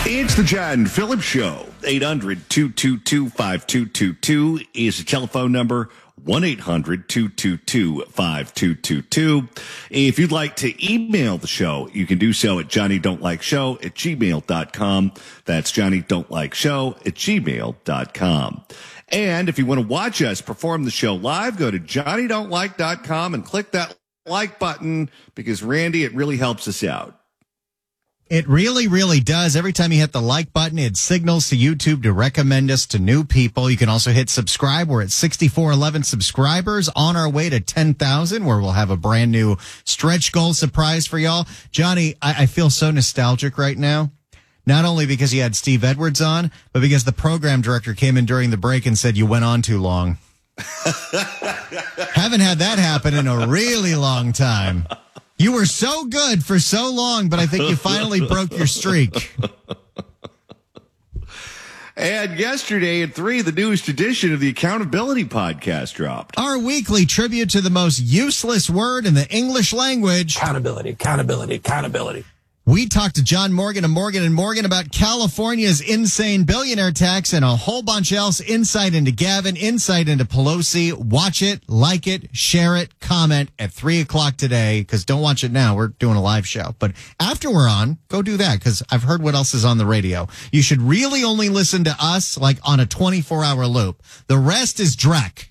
It's the John Phillips Show. 800-222-5222 is the telephone number. 1-800-222-5222. If you'd like to email the show, you can do so at johnnydon'tlikeshow@gmail.com. That's johnnydon'tlikeshow@gmail.com. And if you want to watch us perform the show live, go to johnnydon'tlike.com and click that like button, because Randy, it really helps us out. It really, really does. Every time you hit the like button, it signals to YouTube to recommend us to new people. You can also hit subscribe. We're at 6,411 subscribers, on our way to 10,000, where we'll have a brand new stretch goal surprise for y'all. Johnny, I feel so nostalgic right now. Not only because you had Steve Edwards on, but because the program director came in during the break and said you went on too long. Haven't had that happen in a really long time. You were so good for so long, but I think you finally broke your streak. And yesterday at 3, the newest edition of the Accountability Podcast dropped. Our weekly tribute to the most useless word in the English language. Accountability, accountability, accountability. We talked to John Morgan of Morgan & Morgan about California's insane billionaire tax and a whole bunch else. Insight into Gavin, insight into Pelosi. Watch it, like it, share it, comment at 3 o'clock today, because don't watch it now. We're doing a live show. But after we're on, go do that, because I've heard what else is on the radio. You should really only listen to us like on a 24-hour loop. The rest is dreck.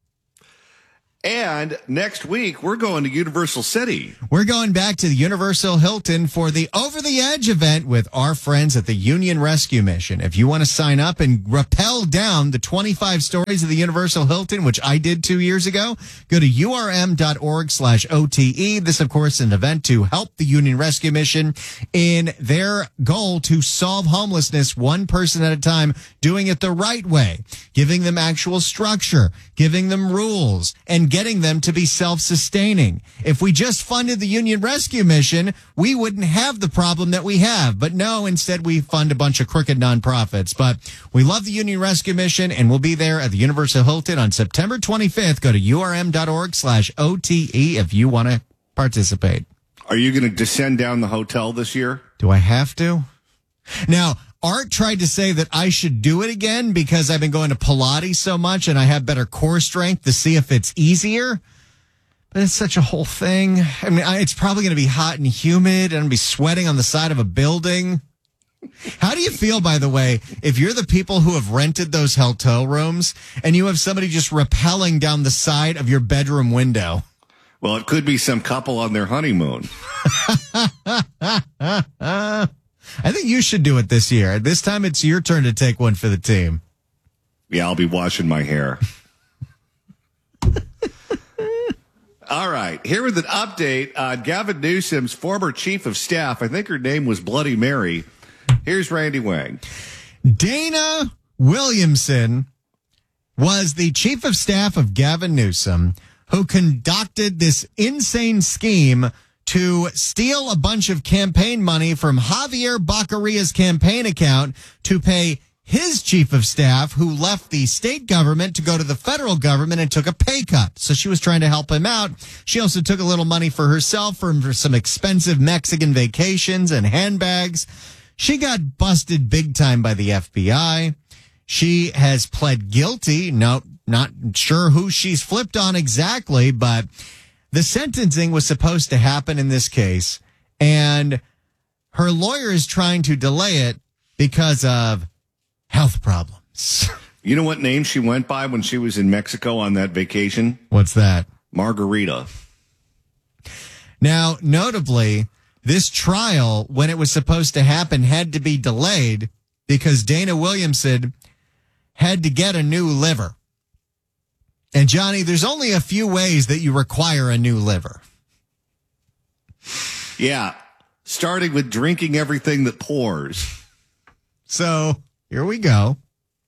And next week, we're going to Universal City. We're going back to the Universal Hilton for the Over the Edge event with our friends at the Union Rescue Mission. If you want to sign up and rappel down the 25 stories of the Universal Hilton, which I did 2 years ago, go to urm.org/OTE. This, of course, is an event to help the Union Rescue Mission in their goal to solve homelessness one person at a time, doing it the right way, giving them actual structure, giving them rules, and getting them to be self-sustaining. If we just funded the Union Rescue Mission, we wouldn't have the problem that we have. But no, instead we fund a bunch of crooked nonprofits. But we love the Union Rescue Mission, and we'll be there at the Universal Hilton on September 25th. Go to urm.org/OTE if you want to participate. Are you going to descend down the hotel this year? Do I have to? Now, Art tried to say that I should do it again because I've been going to Pilates so much and I have better core strength to see if it's easier. But it's such a whole thing. I mean, it's probably going to be hot and humid and I'm going to be sweating on the side of a building. How do you feel, by the way, if you're the people who have rented those hotel rooms and you have somebody just rappelling down the side of your bedroom window? Well, it could be some couple on their honeymoon. I think you should do it this year. This time it's your turn to take one for the team. Yeah, I'll be washing my hair. All right. Here with an update on Gavin Newsom's former chief of staff. I think her name was Bloody Mary. Here's Randy Wang. Dana Williamson was the chief of staff of Gavin Newsom, who conducted this insane scheme to steal a bunch of campaign money from Javier Bacaria's campaign account to pay his chief of staff, who left the state government to go to the federal government and took a pay cut. So she was trying to help him out. She also took a little money for herself for some expensive Mexican vacations and handbags. She got busted big time by the FBI. She has pled guilty. No, not sure who she's flipped on exactly, but the sentencing was supposed to happen in this case, and her lawyer is trying to delay it because of health problems. You know what name she went by when she was in Mexico on that vacation? What's that? Margarita. Now, notably, this trial, when it was supposed to happen, had to be delayed because Dana Williamson had to get a new liver. And Johnny, there's only a few ways that you require a new liver. Yeah, starting with drinking everything that pours. So here we go.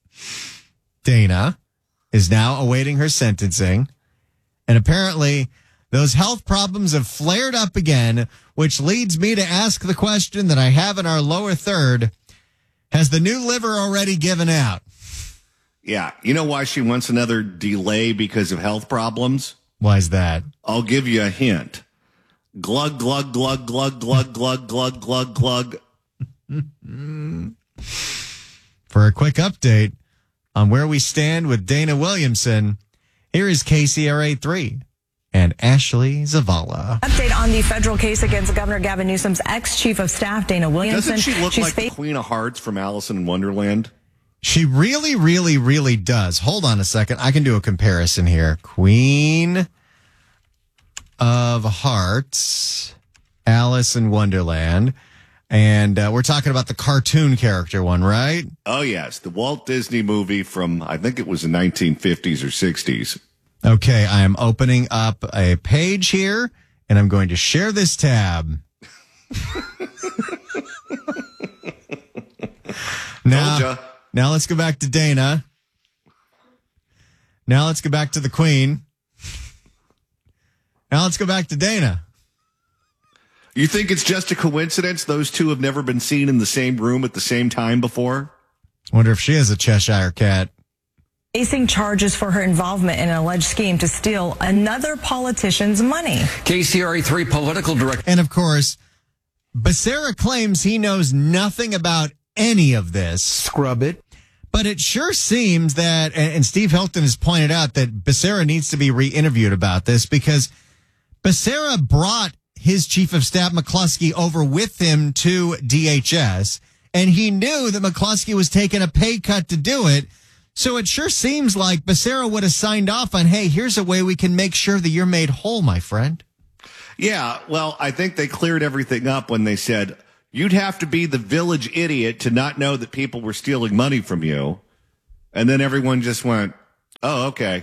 Dana is now awaiting her sentencing. And apparently those health problems have flared up again, which leads me to ask the question that I have in our lower third. Has the new liver already given out? Yeah. You know why she wants another delay because of health problems? Why is that? I'll give you a hint. Glug, glug, glug, glug, glug, glug, glug, glug, glug. For a quick update on where we stand with Dana Williamson, here is KCRA3 and Ashley Zavala. Update on the federal case against Governor Gavin Newsom's ex-chief of staff, Dana Williamson. Doesn't she look like the Queen of Hearts from Alice in Wonderland? She really, really, really does. Hold on a second. I can do a comparison here. Queen of Hearts, Alice in Wonderland. And we're talking about the cartoon character one, right? Oh, yes. The Walt Disney movie from, I think it was the 1950s or 60s. Okay, I am opening up a page here, and I'm going to share this tab. Now let's go back to Dana. Now let's go back to the Queen. Now let's go back to Dana. You think it's just a coincidence those two have never been seen in the same room at the same time before? Wonder if she has a Cheshire cat. Facing charges for her involvement in an alleged scheme to steal another politician's money. KCRA3 political director. And of course, Becerra claims he knows nothing about any of this. Scrub it. But it sure seems that, and Steve Hilton has pointed out that Becerra needs to be re-interviewed about this because Becerra brought his chief of staff, McCluskey, over with him to DHS, and he knew that McCluskey was taking a pay cut to do it. So it sure seems like Becerra would have signed off on, hey, here's a way we can make sure that you're made whole, my friend. Yeah, well, I think they cleared everything up when they said, you'd have to be the village idiot to not know that people were stealing money from you. And then everyone just went, oh, okay.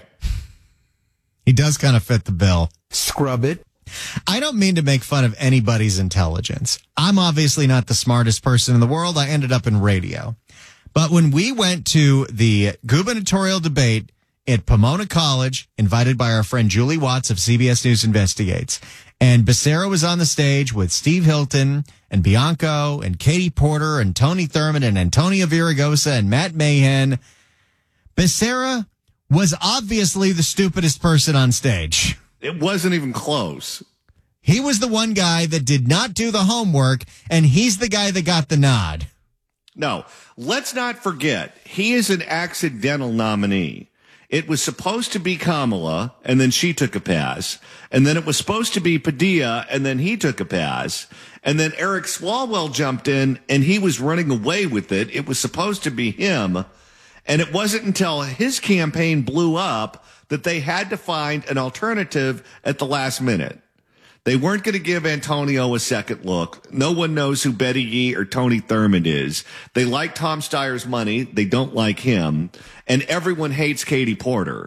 He does kind of fit the bill. Scrub it. I don't mean to make fun of anybody's intelligence. I'm obviously not the smartest person in the world. I ended up in radio. But when we went to the gubernatorial debate at Pomona College, invited by our friend Julie Watts of CBS News Investigates, and Becerra was on the stage with Steve Hilton and Bianco and Katie Porter and Tony Thurmond and Antonio Villaraigosa and Matt Mahan, Becerra was obviously the stupidest person on stage. It wasn't even close. He was the one guy that did not do the homework, and he's the guy that got the nod. No, let's not forget, he is an accidental nominee. It was supposed to be Kamala, and then she took a pass. And then it was supposed to be Padilla, and then he took a pass. And then Eric Swalwell jumped in, and he was running away with it. It was supposed to be him. And it wasn't until his campaign blew up that they had to find an alternative at the last minute. They weren't going to give Antonio a second look. No one knows who Betty Yee or Tony Thurmond is. They like Tom Steyer's money. They don't like him. And everyone hates Katie Porter.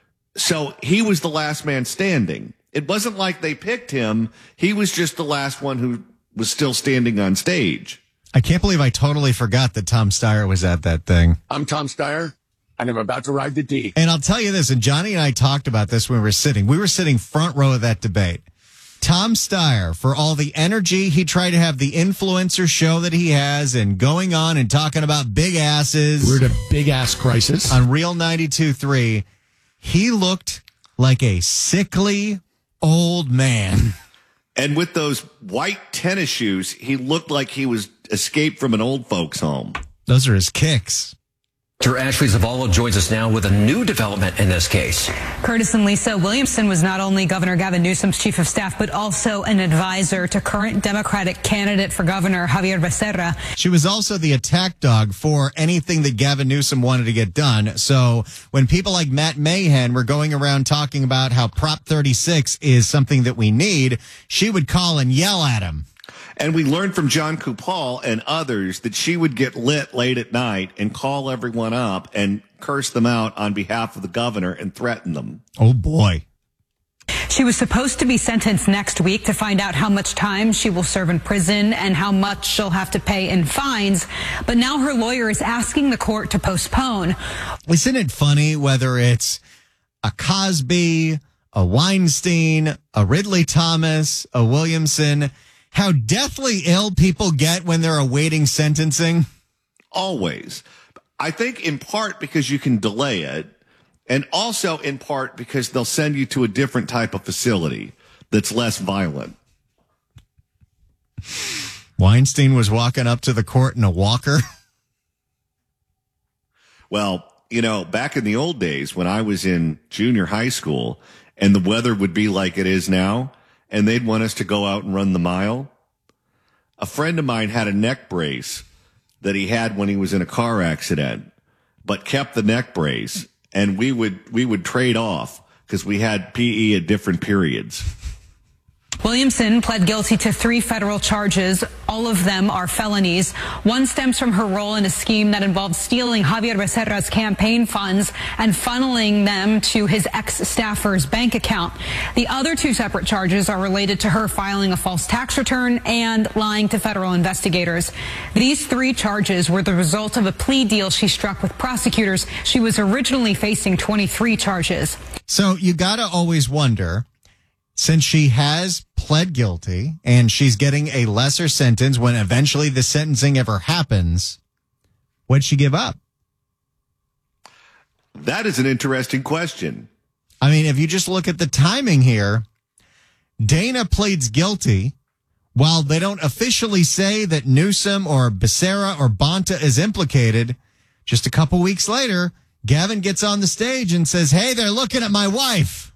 So he was the last man standing. It wasn't like they picked him. He was just the last one who was still standing on stage. I can't believe I totally forgot that Tom Steyer was at that thing. I'm Tom Steyer, and I'm about to ride the D. And I'll tell you this, and Johnny and I talked about this when we were sitting. We were sitting front row of that debate. Tom Steyer, for all the energy he tried to have the influencer show that he has and going on and talking about big asses. We're at a big ass crisis. On Real 92.3, he looked like a sickly old man. And with those white tennis shoes, he looked like he was escaped from an old folks' home. Those are his kicks. Ashley Zavala joins us now with a new development in this case. Curtis and Lisa, Williamson was not only Governor Gavin Newsom's chief of staff, but also an advisor to current Democratic candidate for governor Javier Becerra. She was also the attack dog for anything that Gavin Newsom wanted to get done. So when people like Matt Mahan were going around talking about how Prop 36 is something that we need, she would call and yell at him. And we learned from John Kupal and others that she would get lit late at night and call everyone up and curse them out on behalf of the governor and threaten them. Oh, boy. She was supposed to be sentenced next week to find out how much time she will serve in prison and how much she'll have to pay in fines. But now her lawyer is asking the court to postpone. Isn't it funny whether it's a Cosby, a Weinstein, a Ridley Thomas, a Williamson, how deathly ill people get when they're awaiting sentencing? Always. I think in part because you can delay it, and also in part because they'll send you to a different type of facility that's less violent. Weinstein was walking up to the court in a walker. Well, back in the old days when I was in junior high school and the weather would be like it is now, and they'd want us to go out and run the mile, a friend of mine had a neck brace that he had when he was in a car accident, but kept the neck brace, and we would trade off because we had PE at different periods. Williamson pled guilty to 3 federal charges. All of them are felonies. One stems from her role in a scheme that involved stealing Javier Becerra's campaign funds and funneling them to his ex-staffer's bank account. The other 2 separate charges are related to her filing a false tax return and lying to federal investigators. These 3 charges were the result of a plea deal she struck with prosecutors. She was originally facing 23 charges. So you got to always wonder, since she has pled guilty and she's getting a lesser sentence when eventually the sentencing ever happens, what'd she give up? That is an interesting question. I mean, if you just look at the timing here, Dana pleads guilty while they don't officially say that Newsom or Becerra or Bonta is implicated. Just a couple weeks later, Gavin gets on the stage and says, "Hey, they're looking at my wife."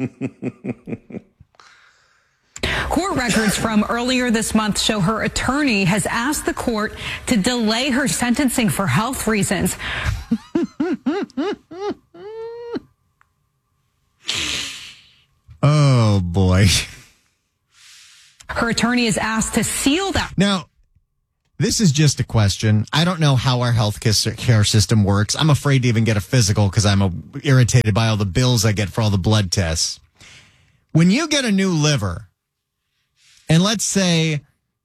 Court records from earlier this month show her attorney has asked the court to delay her sentencing for health reasons. Oh, boy. Her attorney is asked to seal that. Now, this is just a question. I don't know how our health care system works. I'm afraid to even get a physical because I'm irritated by all the bills I get for all the blood tests. When you get a new liver, and let's say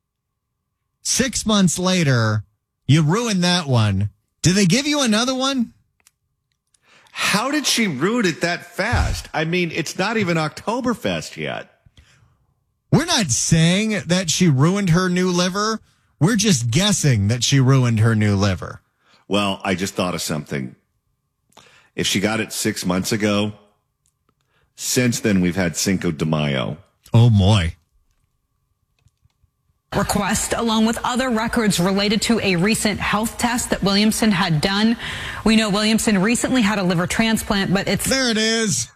6 months later, you ruin that one, do they give you another one? How did she ruin it that fast? I mean, it's not even Oktoberfest yet. We're not saying that she ruined her new liver. We're just guessing that she ruined her new liver. Well, I just thought of something. If she got it 6 months ago, since then we've had Cinco de Mayo. Oh, boy. Request, along with other records related to a recent health test that Williamson had done. We know Williamson recently had a liver transplant, but it's... There it is.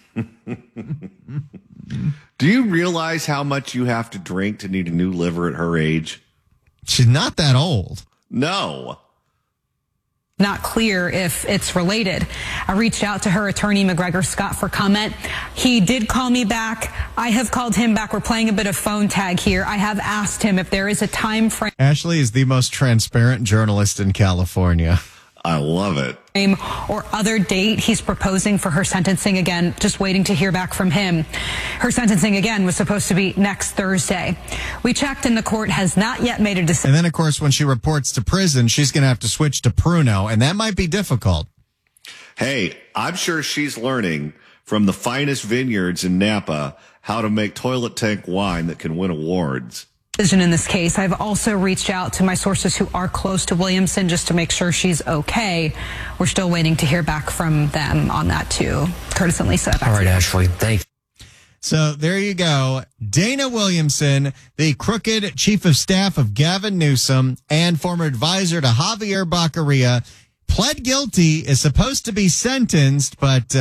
Do you realize how much you have to drink to need a new liver at her age? She's not that old. No. Not clear if it's related. I reached out to her attorney, McGregor Scott, for comment. He did call me back. I have called him back. We're playing a bit of phone tag here. I have asked him if there is a time frame. Ashley is the most transparent journalist in California. I love it. Or other date he's proposing for her sentencing. Again, just waiting to hear back from him. Her sentencing, again, was supposed to be next Thursday. We checked and the court has not yet made a decision. And then, of course, when she reports to prison, she's going to have to switch to Pruno, and that might be difficult. Hey, I'm sure she's learning from the finest vineyards in Napa how to make toilet tank wine that can win awards. In this case, I've also reached out to my sources who are close to Williamson just to make sure she's okay. We're still waiting to hear back from them on that too. Curtis and Lisa. All right, Ashley. Thanks. So there you go. Dana Williamson, the crooked chief of staff of Gavin Newsom and former advisor to Javier Baccaria, pled guilty, is supposed to be sentenced, but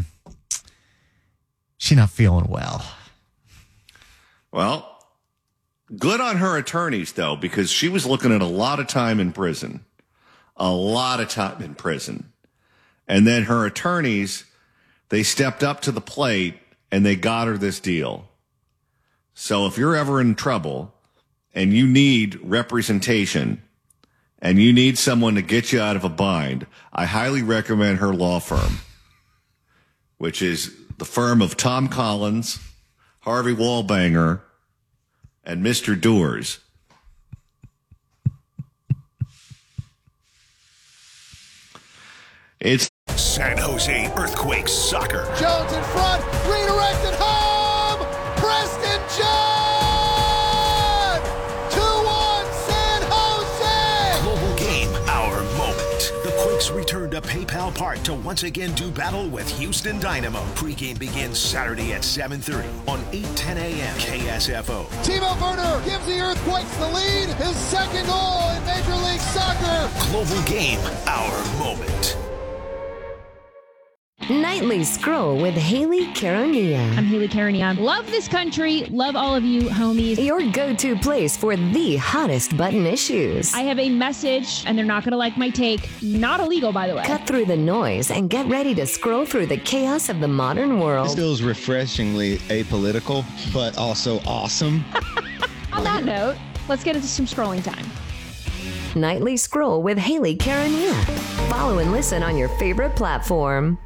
she's not feeling well. Well, good on her attorneys, though, because she was looking at a lot of time in prison. A lot of time in prison. And then her attorneys, they stepped up to the plate and they got her this deal. So if you're ever in trouble and you need representation and you need someone to get you out of a bind, I highly recommend her law firm, which is the firm of Tom Collins, Harvey Wallbanger, and Mr. Doers. It's San Jose Earthquakes soccer. Jones in front, redirected home. Preston John. 2-1 San Jose. Global game, our moment. The Quakes return to PayPal Park to once again do battle with Houston Dynamo. Pre-game begins Saturday at 7:30 on 8:10 a.m. KSFO. Timo Werner gives the Earthquakes the lead. His second goal in Major League Soccer. Global Game, our moment. Nightly Scroll with Haley Caronia. I'm Haley Caronia. Love this country. Love all of you, homies. Your go-to place for the hottest button issues. I have a message, and they're not going to like my take. Not illegal, by the way. Cut through the noise and get ready to scroll through the chaos of the modern world. This feels refreshingly apolitical, but also awesome. On that note, let's get into some scrolling time. Nightly Scroll with Haley Caronia. Follow and listen on your favorite platform.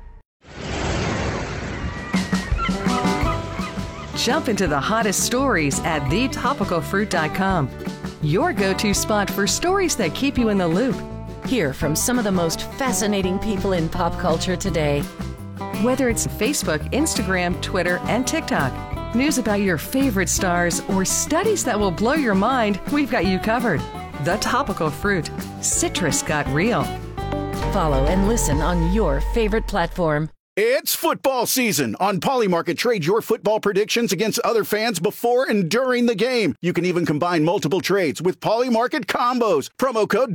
Jump into the hottest stories at thetopicalfruit.com. Your go-to spot for stories that keep you in the loop. Hear from some of the most fascinating people in pop culture today. Whether it's Facebook, Instagram, Twitter, and TikTok, news about your favorite stars, or studies that will blow your mind, we've got you covered. The Topical Fruit. Citrus got real. Follow and listen on your favorite platform. It's football season. On Polymarket, trade your football predictions against other fans before and during the game. You can even combine multiple trades with Polymarket combos. Promo code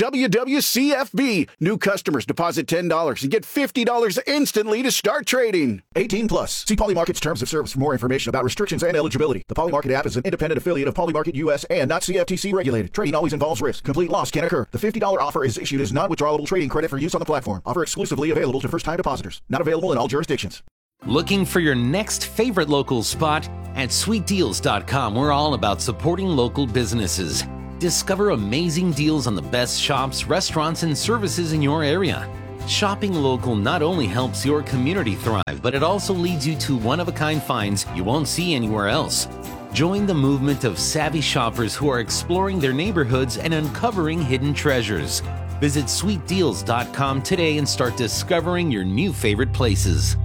WWCFB. New customers deposit $10 and get $50 instantly to start trading. 18 plus. See Polymarket's terms of service for more information about restrictions and eligibility. The Polymarket app is an independent affiliate of Polymarket US and not CFTC regulated. Trading always involves risk. Complete loss can occur. The $50 offer is issued as non-withdrawable trading credit for use on the platform. Offer exclusively available to first-time depositors. Not available in all jurisdictions. Looking for your next favorite local spot? At sweetdeals.com, we're all about supporting local businesses. Discover amazing deals on the best shops, restaurants, and services in your area. Shopping local not only helps your community thrive, but it also leads you to one-of-a-kind finds you won't see anywhere else. Join the movement of savvy shoppers who are exploring their neighborhoods and uncovering hidden treasures. Visit sweetdeals.com today and start discovering your new favorite places.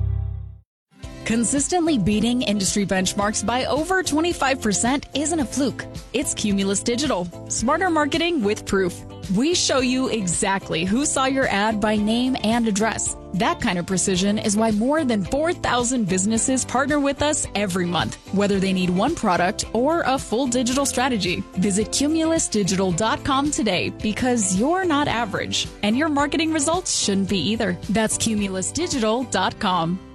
Consistently beating industry benchmarks by over 25% isn't a fluke. It's Cumulus Digital. Smarter marketing with proof. We show you exactly who saw your ad by name and address. That kind of precision is why more than 4,000 businesses partner with us every month, whether they need one product or a full digital strategy. Visit cumulusdigital.com today because you're not average, and your marketing results shouldn't be either. That's cumulusdigital.com.